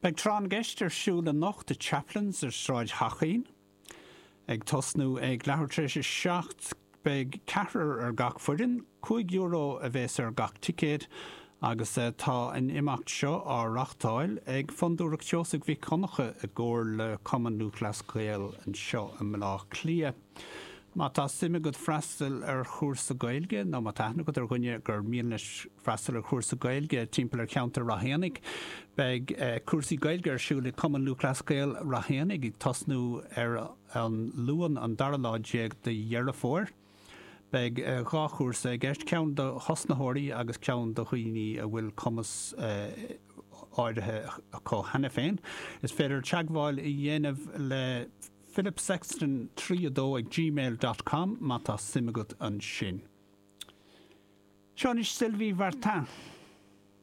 Beg trán geister siúla noch de chaplains sráid Hachín. Ag tosnú ag lehartréise 7 beg cehar gach fuirin, €5 a bheits gach ticéad, agus tá an imacht seo á rachtáil ag fondúach teosig bhí connacha a ggóir le Common Nucleus Gael an seo an mlá clia. Má tá sime go freistal chúrsa Gaeilge, nó má taithna go gunne gur míleis freistal chúrsa Gaeilge timpeall ceantar rahénig, beg cuasaí Gaeilge siúla Common Nucleus Gael rahénig ag tosnú an luan an darláidéag de dhearrafór. Beg gá chúrsa gceist ceann do hosnathirí agus ceann do chuoine a bhfuil commas áirithe có hena féin. Is féidir teagháil i dhéanamh le philipsexton3@gmail.com má tá simigad an sin. Seán is Sylvie Vartan.